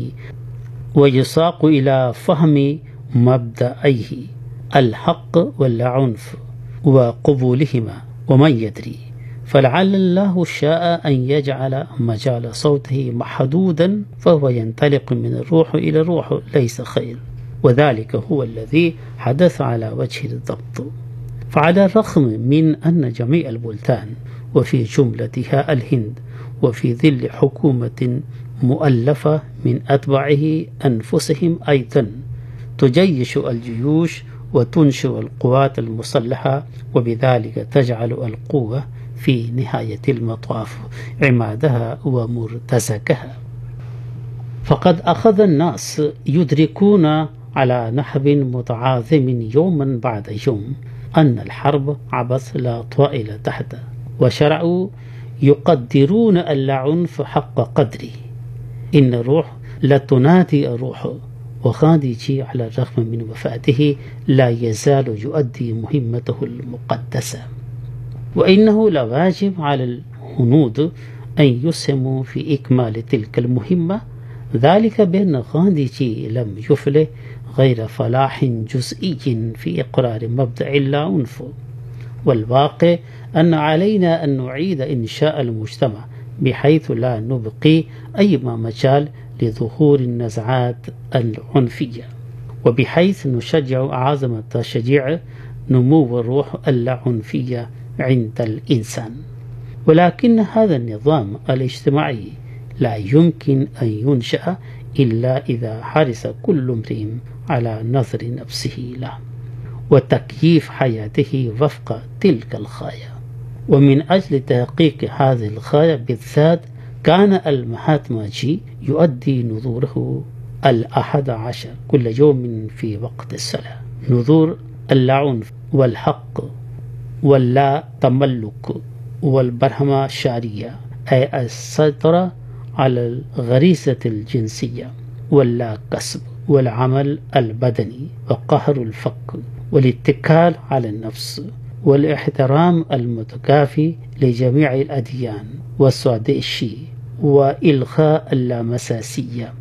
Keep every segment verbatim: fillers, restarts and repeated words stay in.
ويساق إلى فهم مبدأيه الحق والعنف وقبولهما، ومن يدري، فلعل الله شاء أن يجعل مجال صوته محدودا فهو ينطلق من الروح إلى الروح ليس خير، وذلك هو الذي حدث على وجه الضبط. فعلى الرغم من أن جميع البلدان وفي جملتها الهند وفي ظل حكومة مؤلفة من أتباعه أنفسهم أيضا تجيش الجيوش وتنشئ القوات المسلحة، وبذلك تجعل القوة في نهاية المطاف عمادها ومرتزقها. فقد أخذ الناس يدركون على نحو متعاظم يوما بعد يوم أن الحرب عبث لا طائل تحته، وشرعوا يقدرون العنف حق قدره. إن الروح لا تنادي الروح، وخادجي على الرغم من وفاته لا يزال يؤدي مهمته المقدسة، وإنه لواجب على الهنود أن يسهموا في إكمال تلك المهمة، ذلك بأن خادجي لم يفلح غير فلاح جزئي في إقرار مبدأ لا عنف. والواقع أن علينا أن نعيد إنشاء المجتمع بحيث لا نبقي أي مجال لظهور النزعات العنفية، وبحيث نشجع أعظم التشجيع نمو الروح اللاعنفية عند الإنسان. ولكن هذا النظام الاجتماعي لا يمكن أن ينشأ إلا إذا حرص كل امرئ على نظر نفسه له وتكييف حياته وفق تلك الغاية. ومن أجل تحقيق هذه الغاية بالذات كان المهاتما جي يؤدي نذوره الأحد عشر كل يوم في وقت الصلاة، نذور اللاعنف والحق واللا تملك والبرهمة الشعرية، أي السيطرة على الغريزة الجنسية واللا كسب والعمل البدني وقهر الفك والاتكال على النفس والاحترام المتكافي لجميع الأديان والسوداء وإلغاء اللامساسية.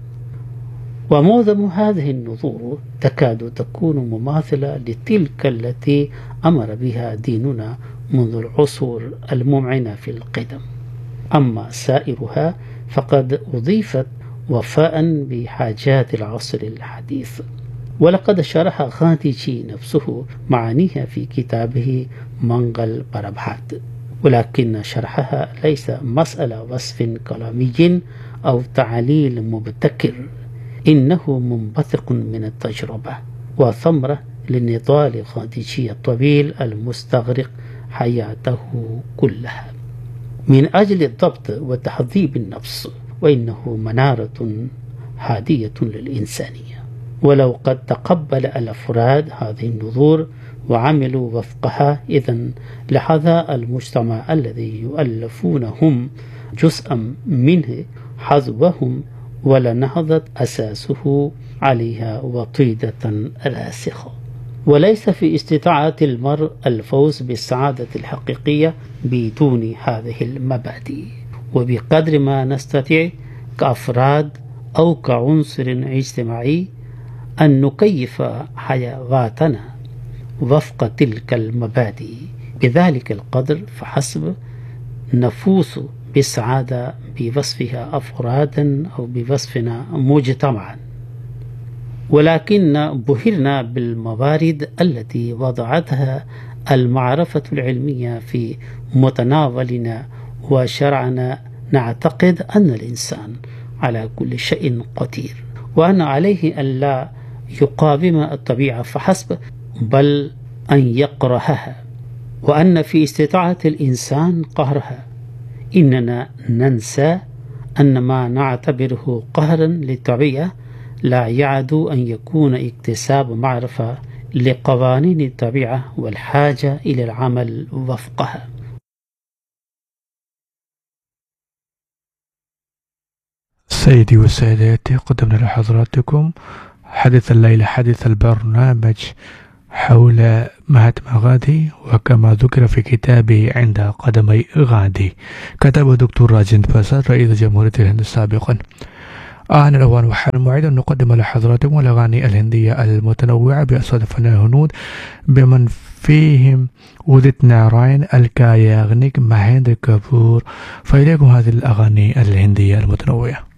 ومعظم هذه النذور تكاد تكون مماثلة لتلك التي أمر بها ديننا منذ العصور الممعنة في القدم، أما سائرها فقد أضيفت وفاء بحاجات العصر الحديث. ولقد شرح خادجي نفسه معانيها في كتابه منغل بربهات، ولكن شرحها ليس مسألة وصف كلامي أو تعليل مبتكر، إنه منبثق من التجربة وثمرة للنضال خادجي الطويل المستغرق حياته كلها من أجل الضبط وتهذيب النفس، وإنه منارة هادية للإنسانية. ولو قد تقبل الأفراد هذه النذور وعملوا وفقها، إذن لحظى المجتمع الذي يؤلفون هم جزءا منه حظوهم ولنهضت أساسه عليها وطيدة راسخة. وليس في استطاعة المرء الفوز بالسعادة الحقيقية بدون هذه المبادئ، وبقدر ما نستطيع كأفراد أو كعنصر اجتماعي أن نكيف حياتنا وفق تلك المبادئ، بذلك القدر فحسب نفوز بالسعادة بوصفها أفرادا أو بوصفنا مجتمعا. ولكن بهرنا بالموارد التي وضعتها المعرفة العلمية في متناولنا وشرعنا، نعتقد أن الإنسان على كل شيء قدير، وأن عليه أن لا يقاوم الطبيعة فحسب بل أن يقرهها، وأن في استطاعة الإنسان قهرها. إننا ننسى أن ما نعتبره قهرا للطبيعة لا يعد أن يكون اكتساب معرفة لقوانين الطبيعة والحاجة إلى العمل وفقها. سيدي وسادتي، قدمنا لحضراتكم حدث الليلة حدث البرنامج حول مهاتما غاندي، وكما ذكر في كتابه عند قدمي غاندي، كتبه دكتور راجندر برساد رئيس جمهورية الهند سابقا. آن الأوان وحان الموعد أن نقدم لحضراتكم الأغاني الهندية المتنوعة بأصوات الفنان الهنود بمن فيهم أوديت ناراين، الكا ياغنيك، مهندر كابور. فإليكم هذه الأغاني الهندية المتنوعة.